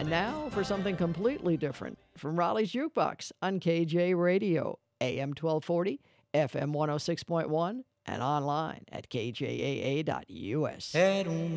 now for something completely different from Raleigh's Jukebox on KJ Radio, AM 1240, FM 106.1, and online at kjaa.us. Era